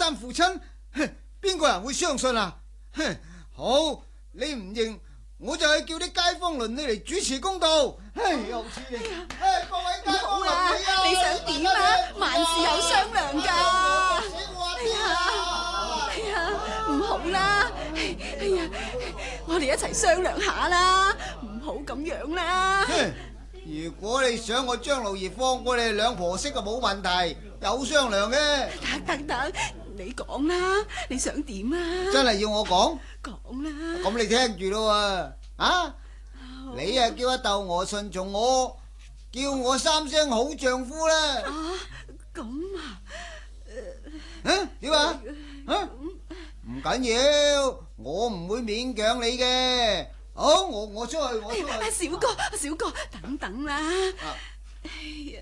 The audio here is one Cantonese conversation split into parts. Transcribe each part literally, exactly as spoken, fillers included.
山父親，邊個人會相信啊？好，你唔認，我就去叫啲街坊鄰里嚟主持公道。唉，又似你，唉，各位街坊鄰里啊， 你想點啊？萬事有商量噶。 哎呀， 哎呀，唔好啦，哎呀，我哋一齊商量下啦，唔好咁樣啦。 如果你想我張老爺放過你哋兩婆媳就冇問題，有商量嘅。 得得得，你講啦，你想點啊？ 真係要我講？ 講啦。 咁你聽住咯喎，啊！你啊叫阿竇娥順從我，叫我三聲好丈夫啦。 啊，咁啊？ 啊？點啊？啊？唔緊要，我唔會勉強你嘅。好，我我出去，我出去。 小哥，小哥，等等啦。 啊、 哎呀，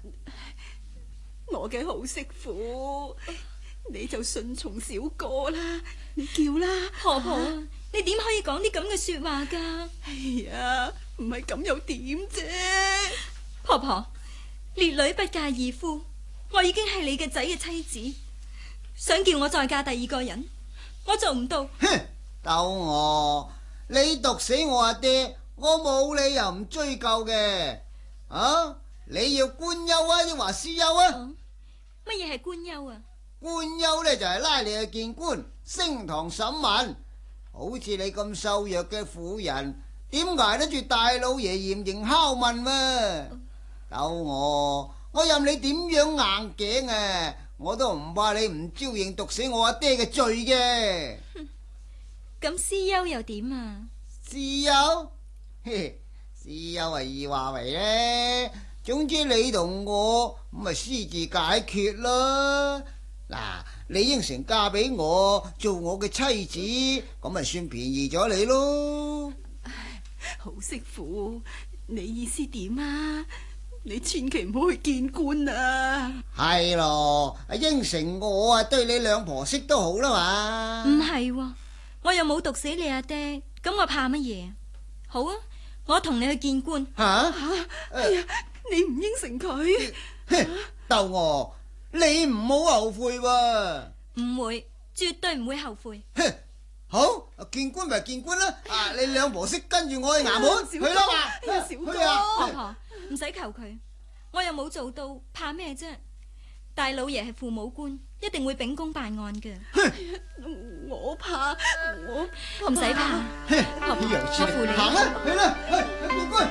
我嘅好媳婦，你就順從小哥啦，你叫啦。 婆婆， 啊、 你點可以講啲咁嘅說話噶？ 哎呀，唔係咁又點啫？ 婆婆，烈女不嫁義夫，我已經係你嘅仔嘅妻子，想叫我再嫁第二個人，我做唔到。 哼，竇娥。你毒死我阿爹，我冇理由唔追究嘅。啊，你要官休啊，抑或私休啊？ 乜嘢係官休啊？ 官休呢就係拉你去見官，升堂審問。好似你咁瘦弱嘅婦人，點捱得住大老爺嚴刑拷問啊？竇娥，我任你點樣硬頸啊，我都唔怕你唔招認毒死我阿爹嘅罪嘅。 咁私休又點啊？ 私休，嘿，私休係易話為呢。總之你同我咁咪私自解決啦。嗱，你應承嫁俾我做我嘅妻子，咁咪算便宜咗你咯。 好媳婦，你意思點啊？你千祈唔好去見官啊！ 係咯，應承我啊，對你兩婆媳都好啦嘛。 唔係喎。我又冇毒死你阿爹，咁我怕乜嘢？好啊，我同你去見官。 吓吓， 哎呀，你唔應承佢？ 竇娥，你唔好後悔喎。 唔會，絕對唔會後悔。 好，見官咪見官啦。啊，你兩婆媳跟住我去衙門去啦嘛。 小哥， 婆婆唔使求佢，我又冇做到，怕咩啫？大老爺係父母官，一定會秉公辦案嘅。 我怕，我唔使怕，婆婆，我扶你。 行啦，去啦，去去見官。